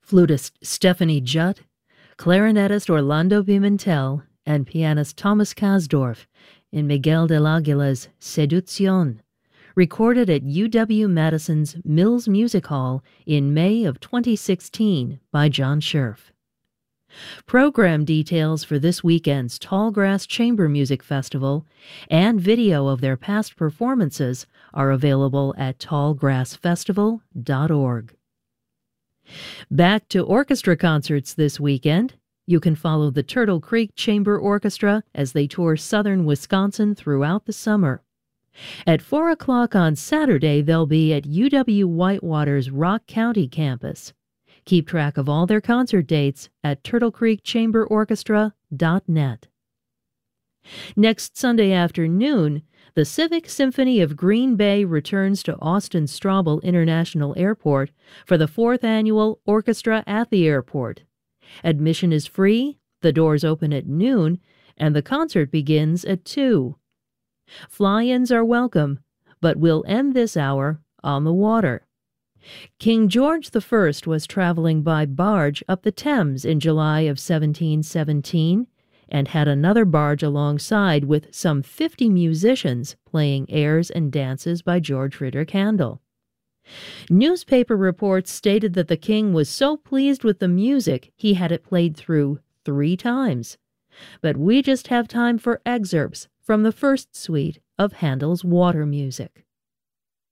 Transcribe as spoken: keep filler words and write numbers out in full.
Flutist Stephanie Judd, clarinetist Orlando Pimentel, and pianist Thomas Kasdorf in Miguel del Aguila's Seducción, recorded at U W-Madison's Mills Music Hall in May of twenty sixteen by John Scherf. Program details for this weekend's Tallgrass Chamber Music Festival and video of their past performances are available at tallgrass festival dot org. Back to orchestra concerts this weekend. You can follow the Turtle Creek Chamber Orchestra as they tour southern Wisconsin throughout the summer. At four o'clock on Saturday, they'll be at U W-Whitewater's Rock County campus. Keep track of all their concert dates at turtle creek chamber orchestra dot net. Next Sunday afternoon, the Civic Symphony of Green Bay returns to Austin Straubel International Airport for the fourth annual Orchestra at the Airport. Admission is free, the doors open at noon, and the concert begins at two. Fly-ins are welcome, but we'll end this hour on the water. King George the First was traveling by barge up the Thames in July of seventeen seventeen and had another barge alongside with some fifty musicians playing airs and dances by George Frideric Handel. Newspaper reports stated that the king was so pleased with the music he had it played through three times. But we just have time for excerpts from the first suite of Handel's water music.